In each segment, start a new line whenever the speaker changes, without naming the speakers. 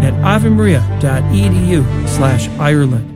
at avemaria.edu/Ireland.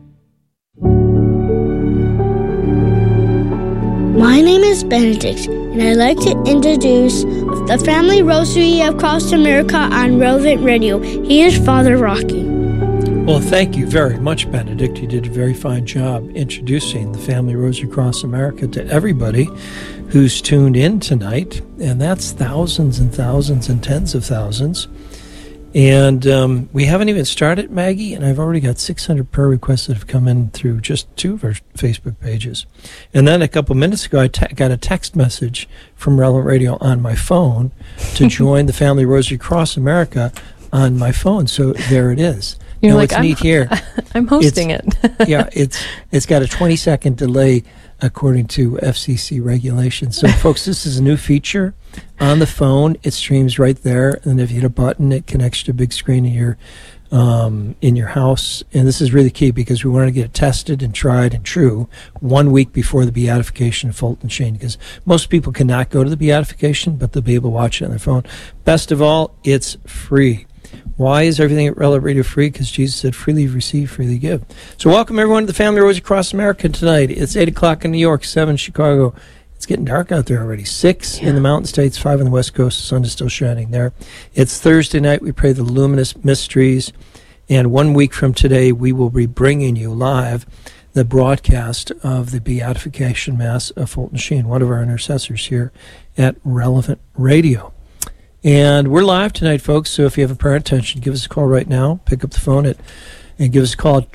My name is Benedict, and I'd like to introduce the Family Rosary Across America on Relevant Radio. He is Father Rocky.
Well, thank you very much, Benedict. You did a very fine job introducing the Family Rosary Across America to everybody who's tuned in tonight, and that's thousands and thousands and tens of thousands. And we haven't even started, Maggie, and I've already got 600 prayer requests that have come in through just 2 of our Facebook pages. And then a couple minutes ago, I got a text message from Relevant Radio on my phone to join the Family Rosary Across America on my phone. So there it is.
You're
now,
like,
what's neat here?
I'm hosting it.
Yeah, it's got a 20-second delay according to FCC regulations. So, folks, this is a new feature on the phone. It streams right there, and if you hit a button, it connects to a big screen in your house. And this is really key because we want to get it tested and tried and true 1 week before the beatification of Fulton Sheen, because most people cannot go to the beatification, but they'll be able to watch it on their phone. Best of all, it's free. Why is everything at Relevant Radio free? Because Jesus said, freely receive, freely give. So welcome everyone to the Family Rosary Across America tonight. It's 8 o'clock in New York, 7 in Chicago. It's getting dark out there already. 6 in the Mountain States, 5 on the West Coast. The sun is still shining there. It's Thursday night. We pray the luminous mysteries. And 1 week from today, we will be bringing you live the broadcast of the Beatification Mass of Fulton Sheen, one of our intercessors here at Relevant Radio. And we're live tonight, folks, so if you have a prayer intention, give us a call right now. Pick up the phone and give us a call at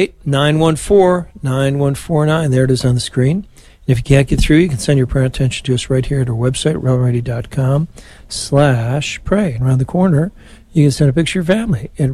888-914-9149. There it is on the screen. And if you can't get through, you can send your prayer intention to us right here at our website, relevantradio.com/pray. And around the corner, you can send a picture of your family at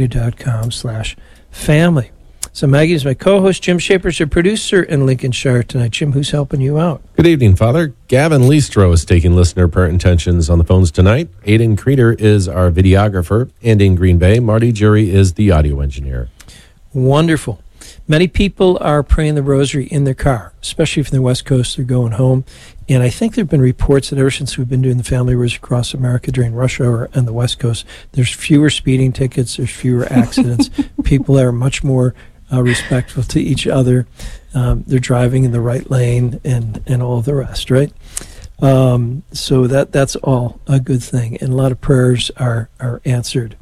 relevantradio.com/family. So Maggie is my co-host. Jim Shaper's our producer in Lincolnshire tonight. Jim, who's helping you out?
Good evening, Father. Gavin Leistro is taking listener prayer intentions on the phones tonight. Aiden Creeder is our videographer. And in Green Bay, Marty Jury is the audio engineer.
Wonderful. Many people are praying the rosary in their car, especially from the West Coast. They're going home. And I think there have been reports that ever since we've been doing the Family Rosary Across America during rush hour on the West Coast, there's fewer speeding tickets, there's fewer accidents. People are much more respectful to each other. They're driving in the right lane and all the rest, right? So that's all a good thing. And a lot of prayers are answered.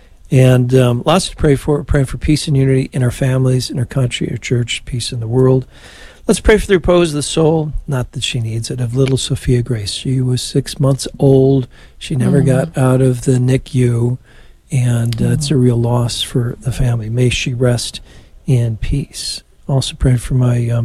And lots to pray for. We're praying for peace and unity in our families, in our country, our church, peace in the world. Let's pray for the repose of the soul. Not that she needs it, of little Sophia Grace. She was 6 months old. She never got out of the NICU. And it's a real loss for the family. May she rest in peace. Also praying for my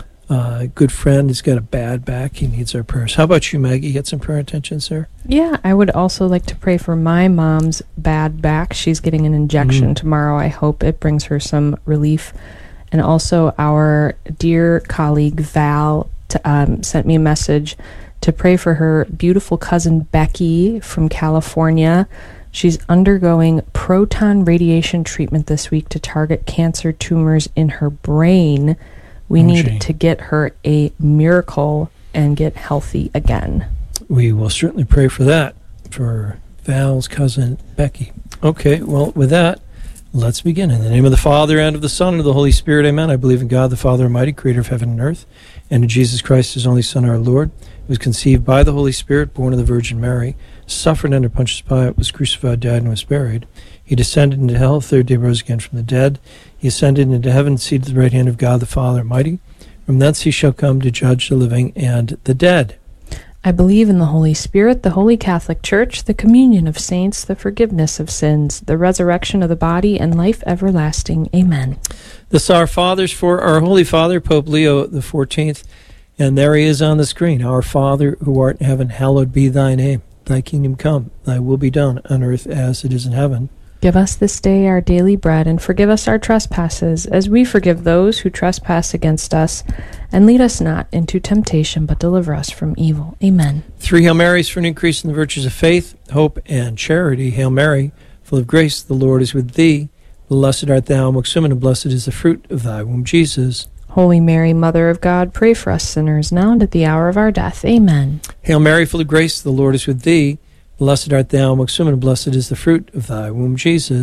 good friend who's got a bad back. He needs our prayers. How about you, Maggie? You got some prayer intentions there?
Yeah, I would also like to pray for my mom's bad back. She's getting an injection tomorrow. I hope it brings her some relief. And also our dear colleague Val sent me a message to pray for her beautiful cousin Becky from California. She's undergoing proton radiation treatment this week to target cancer tumors in her brain. We need to get her a miracle and get healthy again.
We will certainly pray for that, for Val's cousin Becky. Okay, well, with that, let's begin. In the name of the Father, and of the Son, and of the Holy Spirit, amen. I believe in God, the Father Almighty, creator of heaven and earth, and in Jesus Christ, his only Son, our Lord, who was conceived by the Holy Spirit, born of the Virgin Mary, suffered under Pontius Pilate, was crucified, died, and was buried. He descended into hell, third day rose again from the dead. He ascended into heaven, seated at the right hand of God the Father Almighty. From thence he shall come to judge the living and the dead.
I believe in the Holy Spirit, the Holy Catholic Church, the communion of saints, the forgiveness of sins, the resurrection of the body, and life everlasting. Amen.
This Our Fathers for our Holy Father, Pope Leo XIV. And there he is on the screen. Our Father, who art in heaven, hallowed be thy name. Thy kingdom come, thy will be done on earth as it is in heaven.
Give us this day our daily bread, and forgive us our trespasses, as we forgive those who trespass against us. And lead us not into temptation, but deliver us from evil. Amen.
3 Hail Marys for an increase in the virtues of faith, hope, and charity. Hail Mary, full of grace, the Lord is with thee. Blessed art thou amongst women, and blessed is the fruit of thy womb, Jesus.
Holy Mary, Mother of God, pray for us sinners, now and at the hour of our death. Amen.
Hail Mary, full of grace, the Lord is with thee. Blessed art thou amongst women, and blessed is the fruit of thy womb, Jesus.